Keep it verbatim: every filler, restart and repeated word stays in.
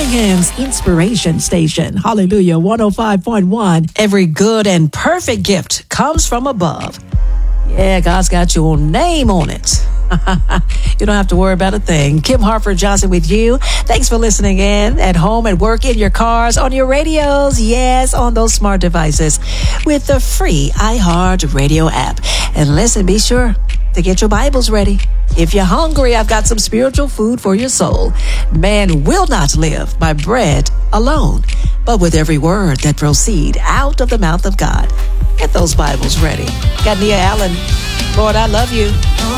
Birmingham's Inspiration Station. Hallelujah, one oh five point one. Every good and perfect gift comes from above. Yeah, God's got your name on it. You don't have to worry about a thing. Kim Harford Johnson with you. Thanks for listening in at home, at work, in your cars, on your radios. Yes, on those smart devices with the free iHeart Radio app. And listen, be sure to get your Bibles ready. If you're hungry, I've got some spiritual food for your soul. Man will not live by bread alone, but with every word that proceed out of the mouth of God. Get those Bibles ready. Got Nia Allen. Lord, I love you.